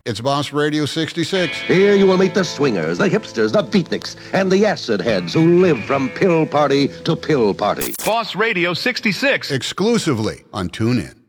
It's Boss Radio 66. Here you will meet the swingers, the hipsters, the beatniks, and the acid heads who live from pill party to pill party. Boss Radio 66. Exclusively on TuneIn.